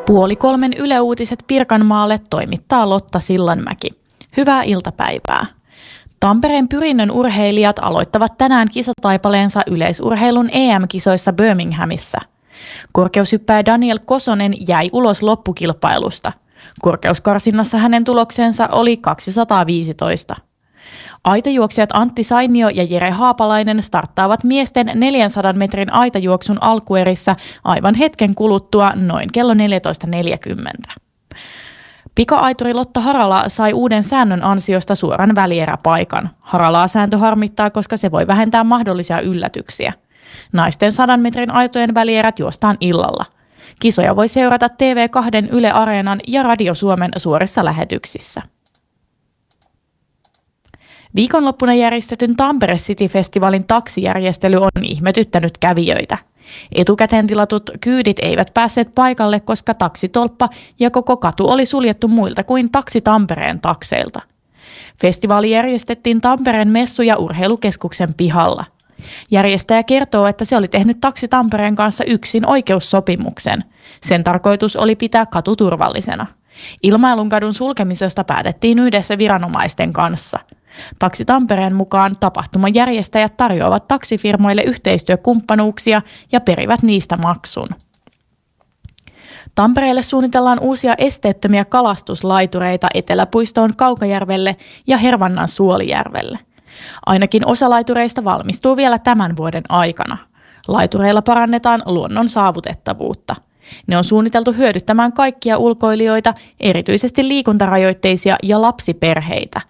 2:30 Yle Uutiset Pirkanmaalle toimittaa Lotta Sillanmäki. Hyvää iltapäivää. Tampereen Pyrinnön urheilijat aloittavat tänään kisataipaleensa yleisurheilun EM-kisoissa Birminghamissa. Korkeushyppäjä Daniel Kosonen jäi ulos loppukilpailusta. Korkeuskarsinnassa hänen tuloksensa oli 215. Aitajuoksijat Antti Sainio ja Jere Haapalainen starttaavat miesten 400 metrin aitajuoksun alkuerissä aivan hetken kuluttua noin kello 14.40. Pika-aituri Lotta Harala sai uuden säännön ansiosta suoran välieräpaikan. Haralaa sääntö harmittaa, koska se voi vähentää mahdollisia yllätyksiä. Naisten 100 metrin aitojen välierät juostaan illalla. Kisoja voi seurata TV2 Yle Areenan ja Radio Suomen suorissa lähetyksissä. Viikonloppuna järjestetyn Tampere City-festivaalin taksijärjestely on ihmetyttänyt kävijöitä. Etukäteen tilatut kyydit eivät päässeet paikalle, koska taksitolppa ja koko katu oli suljettu muilta kuin Taksi Tampereen takseilta. Festivaali järjestettiin Tampereen messu- ja urheilukeskuksen pihalla. Järjestäjä kertoo, että se oli tehnyt Taksi Tampereen kanssa yksin oikeussopimuksen. Sen tarkoitus oli pitää katu turvallisena. Ilmailunkadun sulkemisesta päätettiin yhdessä viranomaisten kanssa. Taksi Tampereen mukaan tapahtuman järjestäjät tarjoavat taksifirmoille yhteistyökumppanuuksia ja perivät niistä maksun. Tampereelle suunnitellaan uusia esteettömiä kalastuslaitureita Eteläpuistoon Kaukajärvelle ja Hervannan Suolijärvelle. Ainakin osa laitureista valmistuu vielä tämän vuoden aikana. Laitureilla parannetaan luonnon saavutettavuutta. Ne on suunniteltu hyödyttämään kaikkia ulkoilijoita, erityisesti liikuntarajoitteisia ja lapsiperheitä.